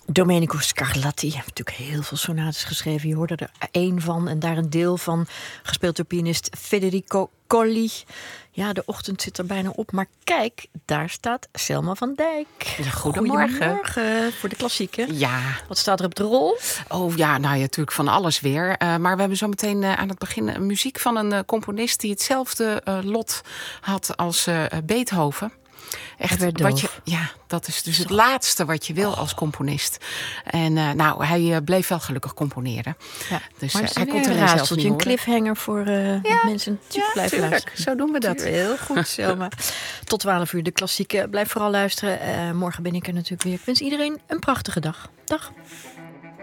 Domenico Scarlatti heeft natuurlijk heel veel sonates geschreven. Je hoorde er één van en daar een deel van, gespeeld door pianist Federico Colli. Ja, de ochtend zit er bijna op. Maar kijk, daar staat Selma van Dijk. Ja, goedemorgen. Goedemorgen voor de klassieken. Ja. Wat staat er op de rol? Oh ja, nou ja, natuurlijk van alles weer. Maar we hebben zo meteen aan het begin muziek van een componist die hetzelfde lot had als Beethoven. Echt, dat is dus het laatste wat je wil als componist. En hij bleef wel gelukkig componeren. Ja. Dus maar hij kon er zelf niet een cliffhanger voor mensen die blijven luisteren. Zo doen we dat. Heel goed, Selma. Tot 12 uur de klassieken. Blijf vooral luisteren. Morgen ben ik er natuurlijk weer. Ik wens iedereen een prachtige dag. Dag.